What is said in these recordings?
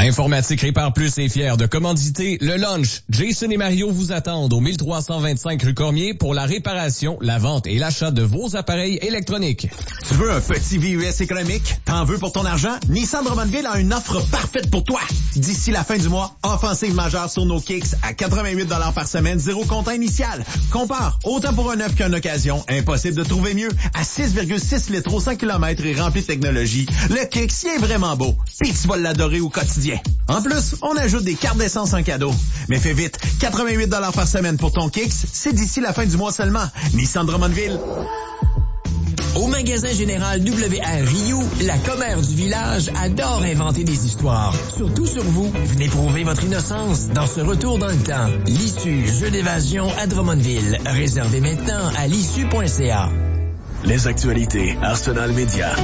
Informatique Répare Plus est fier de commanditer le lunch. Jason et Mario vous attendent au 1325 rue Cormier pour la réparation, la vente et l'achat de vos appareils électroniques. Tu veux un petit VUS économique? T'en veux pour ton argent? Nissan Drummondville a une offre parfaite pour toi. D'ici la fin du mois, offensive majeure sur nos Kicks à 88 $ par semaine, zéro comptant initial. Compare, autant pour un neuf qu'une occasion. Impossible de trouver mieux. À 6,6 litres au 100 km et rempli de technologie, le Kicks y est vraiment beau. Puis tu vas l'adorer au quotidien. En plus, on ajoute des cartes d'essence en cadeau. Mais fais vite, 88 $ par semaine pour ton Kicks, c'est d'ici la fin du mois seulement. Nissan Drummondville. Au magasin général WR Rio, la commère du village adore inventer des histoires. Surtout sur vous, venez prouver votre innocence dans ce retour dans le temps. L'issue, jeu d'évasion à Drummondville. Réservez maintenant à l'issue.ca. Les actualités Arsenal Média.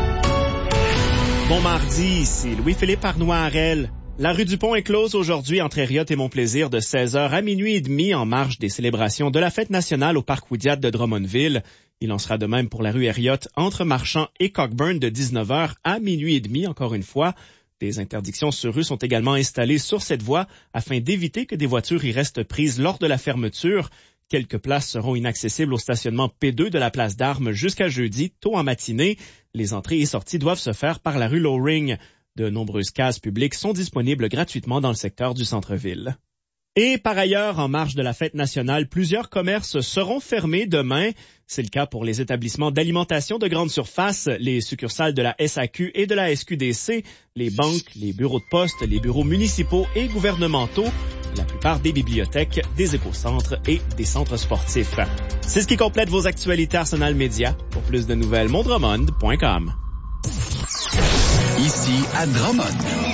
Bon mardi, ici Louis-Philippe Arnois-Harel. La rue du Pont est close aujourd'hui entre Heriote et Montplaisir de 16h à minuit et demi en marge des célébrations de la fête nationale au parc Oudiat de Drummondville. Il en sera de même pour la rue Heriote entre Marchand et Cockburn de 19h à minuit et demi encore une fois. Des interdictions sur rue sont également installées sur cette voie afin d'éviter que des voitures y restent prises lors de la fermeture. Quelques places seront inaccessibles au stationnement P2 de la place d'Armes jusqu'à jeudi, tôt en matinée. Les entrées et sorties doivent se faire par la rue Loring. De nombreuses cases publiques sont disponibles gratuitement dans le secteur du centre-ville. Et par ailleurs, en marge de la fête nationale, plusieurs commerces seront fermés demain. C'est le cas pour les établissements d'alimentation de grande surface, les succursales de la SAQ et de la SQDC, les banques, les bureaux de poste, les bureaux municipaux et gouvernementaux, la plupart des bibliothèques, des écocentres et des centres sportifs. C'est ce qui complète vos actualités Arsenal Média. Pour plus de nouvelles, mondromond.com. Ici à Drummond.